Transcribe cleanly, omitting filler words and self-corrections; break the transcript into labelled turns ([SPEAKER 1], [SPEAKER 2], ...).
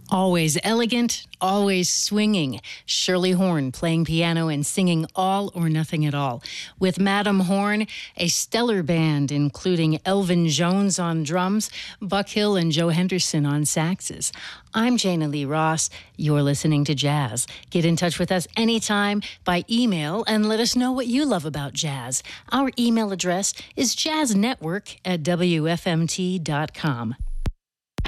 [SPEAKER 1] Always elegant, always swinging. Shirley Horn playing piano and singing All or Nothing at All. With Madam Horn, a stellar band including Elvin Jones on drums, Buck Hill and Joe Henderson on saxes. I'm Jana Lee Ross. You're listening to Jazz. Get in touch with us anytime by email and let us know what you love about jazz. Our email address is jazznetwork@wfmt.com.